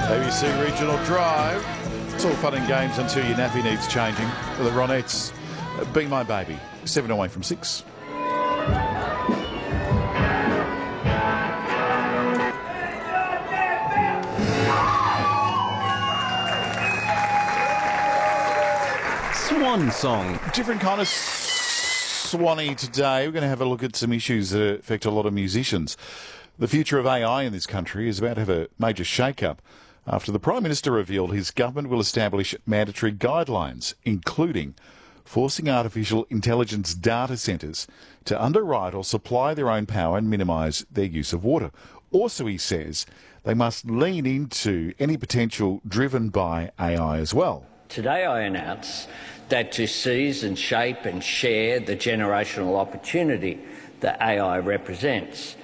ABC Regional Drive. It's all fun and games until your nappy needs changing. The Ronettes, Be My Baby, 7 away from 6. Swan song. Different kind of swanny today. We're going to have a look at some issues that affect a lot of musicians. The future of AI in this country is about to have a major shake-up after the Prime Minister revealed his government will establish mandatory guidelines, including forcing artificial intelligence data centres to underwrite or supply their own power and minimise their use of water. Also, he says, they must lean into any potential driven by AI as well. Today I announce that to seize and shape and share the generational opportunity that AI represents,